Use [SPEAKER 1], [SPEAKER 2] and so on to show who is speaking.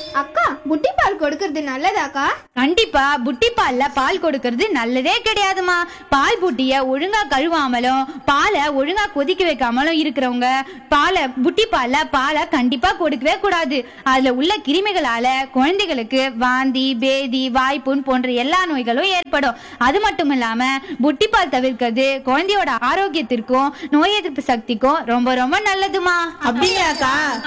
[SPEAKER 1] அக்கா, புட்டி பால் கொடுக்கறது நல்லதாக்கா?
[SPEAKER 2] கண்டிப்பா புட்டி பால்ல பால் கொடுக்கறது நல்லதே கிடையாதுமா. பால் புட்டிய ஒழுங்கா கழுவாமலும் பாலை ஒழுங்கா கொதிக்க வைக்காமலும் இருக்கிறவங்க புட்டி பாலை கண்டிப்பா கொடுக்கவே கூடாது. அதுல உள்ள கிருமிகளால குழந்தைகளுக்கு வாந்தி, பேதி, வாய்ப்புண் போன்ற எல்லா நோய்களும் ஏற்படும். அது மட்டும் இல்லாம புட்டி பால் தவிர்க்கிறது குழந்தையோட ஆரோக்கியத்திற்கும் நோய் எதிர்ப்பு சக்திக்கும் ரொம்ப ரொம்ப நல்லதுமா.
[SPEAKER 3] அப்படிங்களாக்கா?